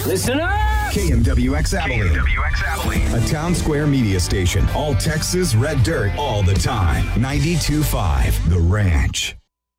Listen up! KMWX Abilene. A town square media station. All Texas red dirt all the time. 92.5 The Ranch.